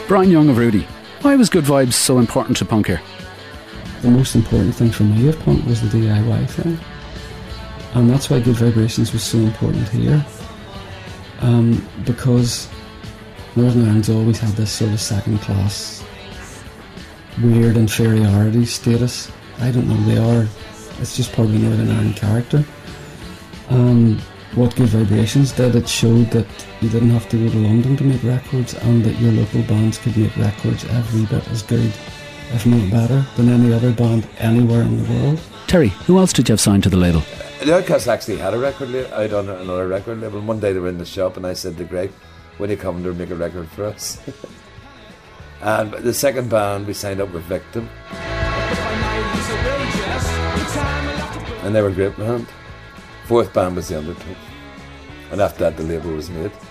Brian Young of Rudy. Why was Good Vibes so important to punk here? The most important thing for me of punk was the DIY thing. And that's why Good Vibrations was so important here. Because Northern Ireland's always had this sort of second class, weird inferiority status. I don't know, they are, it's just part of the Northern Ireland character. What Good Vibrations did, it showed that you didn't have to go to London to make records, and that your local bands could make records every bit as good, if not better, than any other band anywhere in the world. Terry, who else did you have signed to the label? The Outcasts actually had a record out on another record label. One day they were in the shop and I said to Greg, when you come to make a record for us? And the second band we signed up with Victim, and they were a great band. Fourth band was The Undertow, and after that the label was made.